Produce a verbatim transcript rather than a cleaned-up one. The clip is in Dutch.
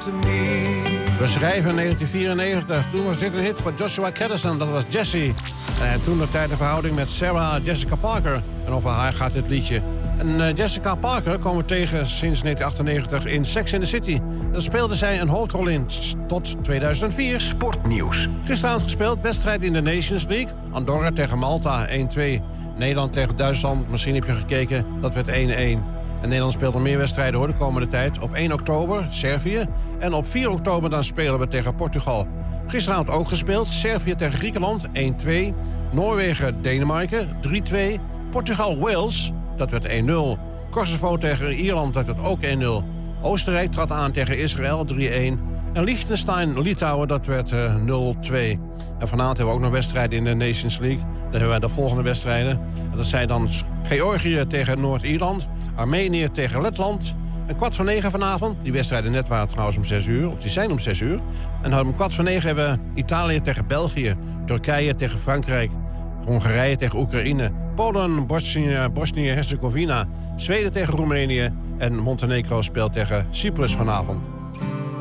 to me. We schrijven in negentien vierennegentig. Toen was dit een hit voor Joshua Caddison. Dat was Jessie. En toen de tijd de verhouding met Sarah Jessica Parker. En over haar gaat dit liedje. En uh, Jessica Parker komen we tegen sinds negentien achtennegentig in Sex and the City. Daar speelde zij een hoofdrol in tot tweeduizend vier. Sportnieuws. Gisteravond gespeeld, wedstrijd in de Nations League. Andorra tegen Malta, één twee. Nederland tegen Duitsland, misschien heb je gekeken, dat werd één één. En Nederland speelt nog meer wedstrijden hoor de komende tijd. Op één oktober Servië. En op vier oktober dan spelen we tegen Portugal. Gisteravond ook gespeeld. Servië tegen Griekenland, één twee. Noorwegen, Denemarken, drie twee. Portugal, Wales, dat werd één nul. Kosovo tegen Ierland, dat werd ook één nul. Oostenrijk trad aan tegen Israël, drie één. En Liechtenstein, Litouwen, dat werd uh, nul twee. En vanavond hebben we ook nog wedstrijden in de Nations League. Dan hebben wij de volgende wedstrijden. En dat zijn dan Georgië tegen Noord-Ierland. Armenië tegen Letland. En kwart voor negen vanavond. Die wedstrijden net waren trouwens om zes uur. Of die zijn om zes uur. En dan om kwart voor negen hebben we Italië tegen België. Turkije tegen Frankrijk. Hongarije tegen Oekraïne. Polen, Bosnië, Bosnië-Herzegovina. Zweden tegen Roemenië. En Montenegro speelt tegen Cyprus vanavond.